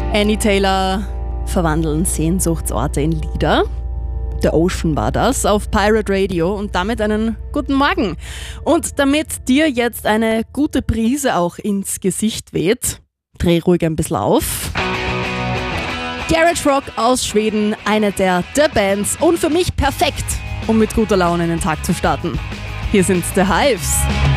Annie Taylor verwandeln Sehnsuchtsorte in Lieder. The Ocean war das auf Pirate Radio und damit einen guten Morgen. Und damit dir jetzt eine gute Brise auch ins Gesicht weht, dreh ruhig ein bisschen auf. Garage Rock aus Schweden, eine der Bands und für mich perfekt, um mit guter Laune in den Tag zu starten. Hier sind The Hives.